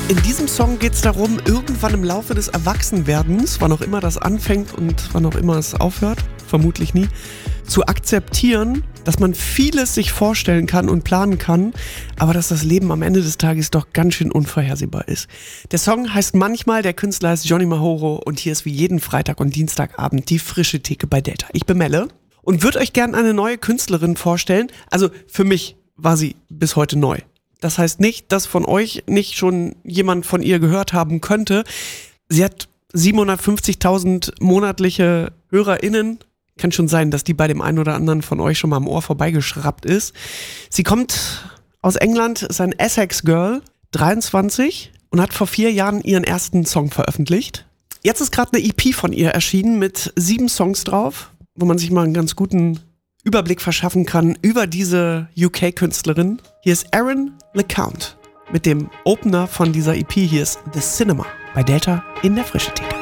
In diesem Song geht es darum, irgendwann im Laufe des Erwachsenwerdens, wann auch immer das anfängt und wann auch immer es aufhört, vermutlich nie, zu akzeptieren, dass man vieles sich vorstellen kann und planen kann, aber dass das Leben am Ende des Tages doch ganz schön unvorhersehbar ist. Der Song heißt Manchmal, der Künstler ist Johnny Mahoro und hier ist wie jeden Freitag und Dienstagabend die frische Theke bei Delta. Ich bin Melle und würde euch gerne eine neue Künstlerin vorstellen. Also für mich war sie bis heute neu. Das heißt nicht, dass von euch nicht schon jemand von ihr gehört haben könnte. Sie hat 750.000 monatliche HörerInnen. Kann schon sein, dass die bei dem einen oder anderen von euch schon mal am Ohr vorbeigeschraubt ist. Sie kommt aus England, ist ein Essex-Girl, 23 und hat vor 4 Jahren ihren ersten Song veröffentlicht. Jetzt ist gerade eine EP von ihr erschienen mit 7 Songs drauf, wo man sich mal einen ganz guten Überblick verschaffen kann über diese UK-Künstlerin. Hier ist Erin LeCount mit dem Opener von dieser EP. Hier ist The Cinema bei Delta in der Frische Theke.